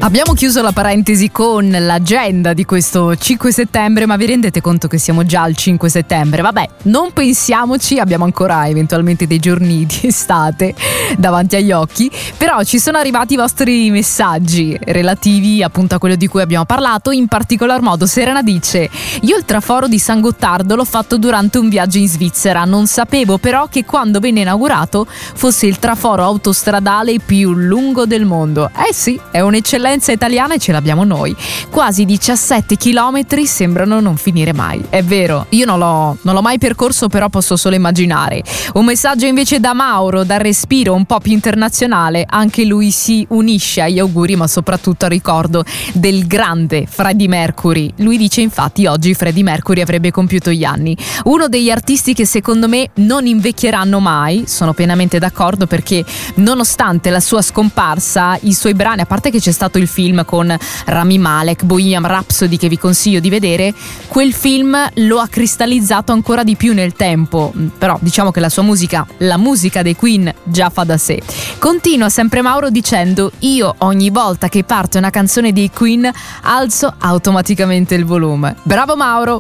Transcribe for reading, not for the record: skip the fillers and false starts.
Abbiamo chiuso la parentesi con l'agenda di questo 5 settembre, ma vi rendete conto che siamo già al 5 settembre? Vabbè, non pensiamoci, abbiamo ancora eventualmente dei giorni di estate davanti agli occhi, però ci sono arrivati i vostri messaggi relativi appunto a quello di cui abbiamo parlato. In particolar modo Serena dice: io il traforo di San Gottardo l'ho fatto durante un viaggio in Svizzera, non sapevo però che quando venne inaugurato fosse il traforo autostradale più lungo del mondo. Eh sì, è un'eccellenza italiana e ce l'abbiamo noi. Quasi 17 chilometri sembrano non finire mai. È vero, io non l'ho mai percorso, però posso solo immaginare. Un messaggio invece da Mauro, dal respiro un po' più internazionale. Anche lui si unisce agli auguri, ma soprattutto al ricordo del grande Freddie Mercury. Lui dice infatti oggi Freddie Mercury avrebbe compiuto gli anni. Uno degli artisti che secondo me non invecchieranno mai. Sono pienamente d'accordo, perché nonostante la sua scomparsa, i suoi brani, a parte che c'è stato il film con Rami Malek, Bohemian Rhapsody, che vi consiglio di vedere, quel film lo ha cristallizzato ancora di più nel tempo. Però diciamo che la sua musica, la musica dei Queen, già fa da sé. Continua sempre Mauro dicendo: io ogni volta che parte una canzone dei Queen alzo automaticamente il volume. Bravo Mauro!